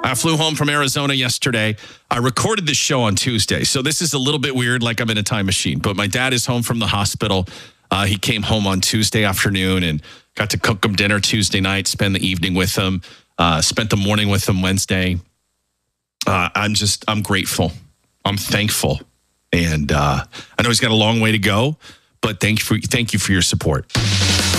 I flew home from Arizona yesterday. I recorded this show on Tuesday. So this is a little bit weird, like I'm in a time machine. But my dad is home from the hospital. He came home on Tuesday afternoon and got to cook him dinner Tuesday night, spend the evening with him, spent the morning with him Wednesday. I'm grateful. I'm thankful. And I know he's got a long way to go, but thank you for your support.